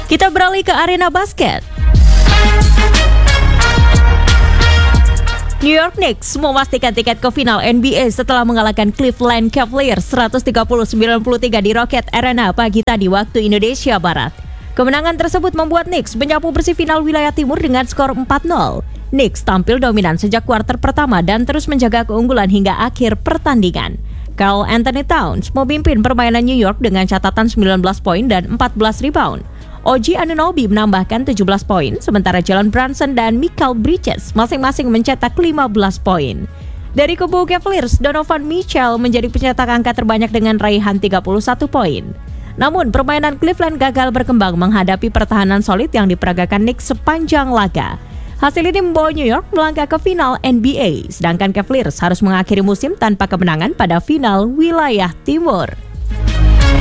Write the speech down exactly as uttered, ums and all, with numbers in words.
Kita beralih ke arena basket. New York Knicks memastikan tiket ke final N B A setelah mengalahkan Cleveland Cavaliers seratus tiga puluh sembilan puluh tiga di Rocket Arena pagi tadi waktu Indonesia Barat. Kemenangan tersebut membuat Knicks menyapu bersih final wilayah timur dengan skor empat nol. Knicks tampil dominan sejak kuarter pertama dan terus menjaga keunggulan hingga akhir pertandingan. Karl Anthony Towns memimpin permainan New York dengan catatan sembilan belas poin dan empat belas rebound. O G Anunoby menambahkan tujuh belas poin, sementara Jalen Brunson dan Mikal Bridges masing-masing mencetak lima belas poin. Dari kubu Cavaliers, Donovan Mitchell menjadi pencetak angka terbanyak dengan raihan tiga puluh satu poin. Namun, permainan Cleveland gagal berkembang menghadapi pertahanan solid yang diperagakan Knicks sepanjang laga. Hasil ini membawa New York melangkah ke final N B A, sedangkan Cavaliers harus mengakhiri musim tanpa kemenangan pada final wilayah timur.